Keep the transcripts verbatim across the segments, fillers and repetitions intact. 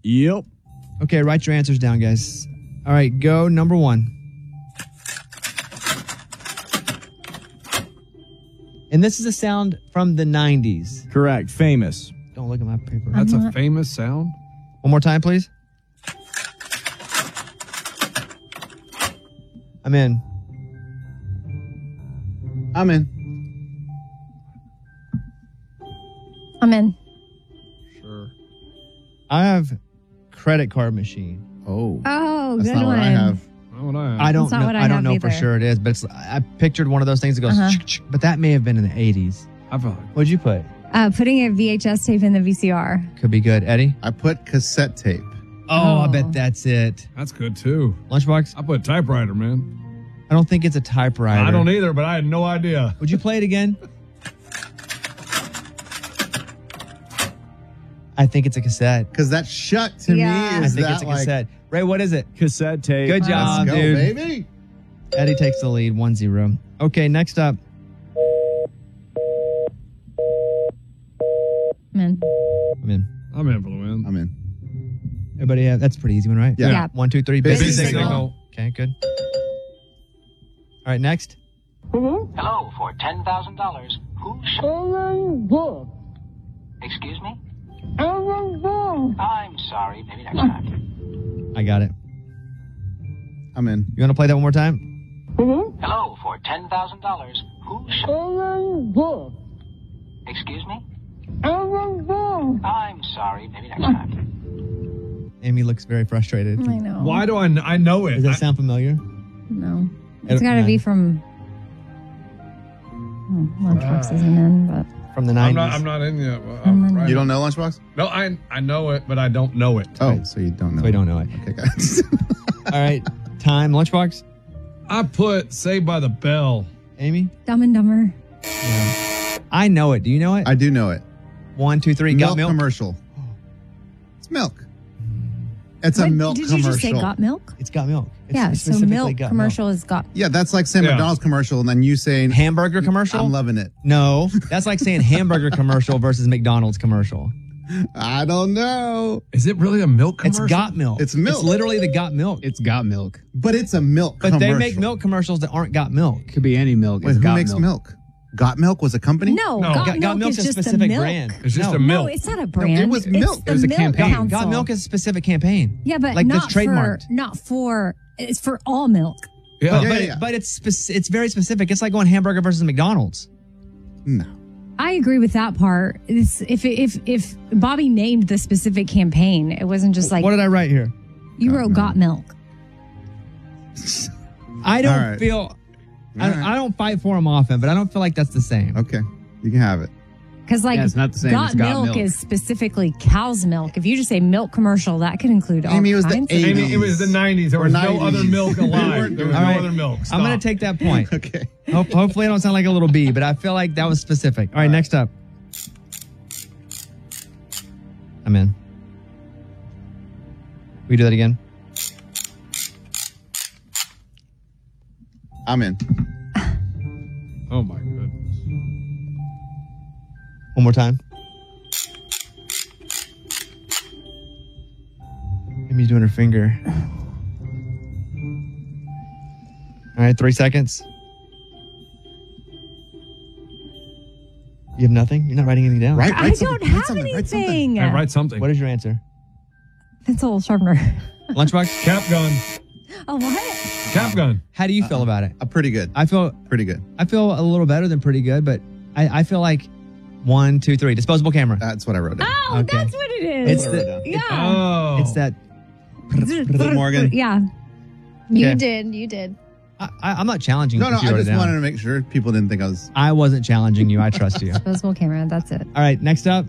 Yep. Okay, write your answers down, guys. All right, go number one. And this is a sound from the nineties. Correct. Famous. Don't look at my paper. That's I'm a not- famous sound. One more time, please. I'm in. I'm in. I'm in. Sure. I have credit card machine. Oh. Oh, That's good not one. what I have. Not what I have. I don't That's not know. what I I, don't have know for either. sure it is, but it's, I pictured one of those things that goes, Uh-huh. ch- ch- but that may have been in the eighties. I feel like What'd you put? Uh, putting a V H S tape in the V C R. Could be good. Eddie? I put cassette tape. Oh, I Oh. bet that's it. that's good too. Lunchbox? I put typewriter, man. I don't think it's a typewriter. I don't either, but I had no idea. Would you play it again? I think it's a cassette. Because that shut to Yeah. me I is think that it's a like, cassette. Ray, what is it? Cassette tape. Good job, let's go, dude. baby. Eddie takes the lead, one zero. Okay, next up. I'm in. I'm in. I'm in for the win. I'm in. Everybody have, that's a pretty easy one, right? Yeah. Yeah. One, two, three. Busy Busy signal. signal. Okay, good. All right, next. Hello, for ten thousand dollars. Who sh- Excuse me? I'm sorry. Maybe next time. I got it. I'm in. You want to play that one more time? Hello, for ten thousand dollars. Who sh- Excuse me? I'm sorry. Maybe next time. Amy looks very frustrated. I know. Why do I? Kn- I know it. Does that I- sound familiar? No. I It's don't- got to no. be from. Oh, Lunchbox isn't in, but. From the I'm nineties. not. I'm not in yet. Well, I'm I'm in. right. You don't know Lunchbox? No, I I know it, but I don't know it. Oh, so you don't know. So we don't know it. Okay, guys. All right, time. Lunchbox. I put Saved by the Bell. Amy? Dumb and Dumber. I know it. Do you know it? I do know it. One, two, three. Milk, Got milk? commercial. It's milk. It's a What, milk did commercial. you just say got milk? It's got milk. It's Yeah, it's so specifically milk got commercial is got. Yeah, that's like saying Yeah. McDonald's commercial and then you saying, Hamburger commercial? I'm loving it. No, that's like saying hamburger commercial versus McDonald's commercial. I don't know. Is it really a milk commercial? It's got milk. It's milk. It's literally the got milk. It's got milk. But it's a milk But commercial. they make milk commercials that aren't got milk. Could be any milk. Wait, It's who got makes milk? Got Milk was a company? No, No. got, Got, milk got milk's is a just specific a milk. brand. It's just No. a No, milk. it's not a brand. was It's milk. the It was a milk campaign. Council. Got milk is a specific campaign. Yeah, but like not that's trademarked. for not for. It's for all milk. Yeah. But, Yeah, but, yeah, it- yeah. but it's spec- it's very specific. It's like going hamburger versus McDonald's. No. I agree with that part. It's, if if if Bobby named the specific campaign, it wasn't just like What did I write here? you Got wrote milk. "Got Milk." I don't All right. feel. I, All right. I don't fight for them often, but I don't feel like that's the same. Okay. You can have it. Because like Yeah, it's not the same. Got, It's got milk, milk. is specifically cow's milk. If you just say milk commercial, that could include all Amy, it was the kinds of eighties. Amy, it was the nineties. There Or was nineties. no other milk They alive. weren't There was doing no it. other milk. I'm going Stop. to take that point. Okay. Hope, hopefully, I don't sound like a little bee, but I feel like that was specific. All right, next up. I'm in. We do that again. I'm in. Oh my goodness. One more time. Amy's doing her finger. All right, three seconds. You have nothing? You're not writing anything down? Right? I Write don't something. have Write something. Write something. anything. Hey, write something. What is your answer? Pencil sharpener. Lunchbox? Cap gun. Oh what? Cap gun. How do you feel about it? Uh, pretty good. I feel Pretty good. I feel a little better than pretty good, but I, I feel like one, two, three. Disposable camera. That's what I wrote down. Oh, Okay. that's what it is. It's That's what I the- wrote down. yeah. Oh. It's that. Morgan. Yeah. You Okay. did. You did. I, I- I'm not challenging you. No, no, if you I wrote it just down. wanted to make sure people didn't think I was. I wasn't challenging you. I trust you. Disposable camera. That's it. All right, next up.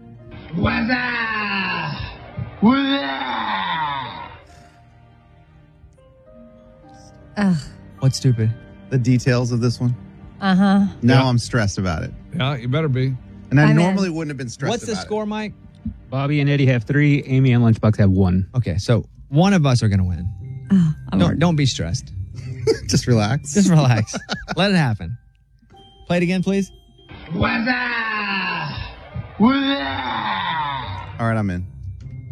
Ugh. What's stupid? The details of this one. Uh huh. Now Yeah. I'm stressed about it. Yeah, you better be. And I I'm in. normally wouldn't have been stressed What's the about score, Mike? Bobby and Eddie have three. Amy and Lunchbox have one. Okay, so one of us are going to win. Oh, I'm Don't, already- don't be stressed. it. Just relax. Just relax. Let it happen. Play it again, please. All right, I'm in.